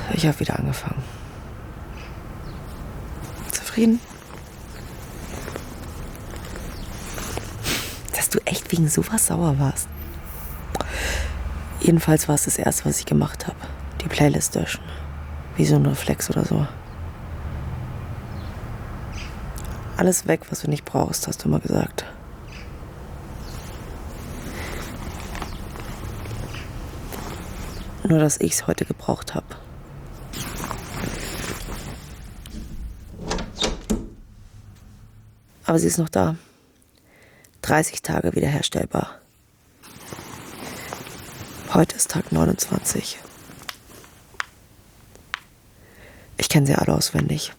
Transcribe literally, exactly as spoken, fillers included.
Ich habe wieder angefangen. Zufrieden? Dass du echt wegen sowas sauer warst. Jedenfalls war es das Erste, was ich gemacht habe. Die Playlist löschen. Wie so ein Reflex oder so. Alles weg, was du nicht brauchst, hast du immer gesagt. Nur, dass ich es heute gebraucht habe. Aber sie ist noch da. dreißig Tage wiederherstellbar. Heute ist Tag neunundzwanzig. Ich kenne sie alle auswendig.